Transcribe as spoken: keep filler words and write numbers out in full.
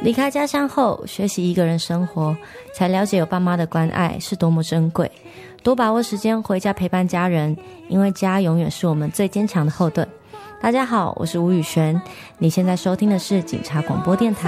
离开家乡后，学习一个人生活，才了解有爸妈的关爱是多么珍贵。多把握时间回家陪伴家人，因为家永远是我们最坚强的后盾。大家好，我是吴宇璇，你现在收听的是警察广播电台。